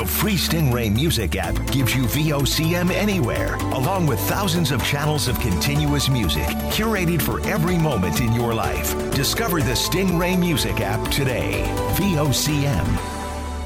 The free Stingray Music app gives you VOCM anywhere, along with thousands of channels of continuous music curated for every moment in your life. Discover the Stingray Music app today. VOCM.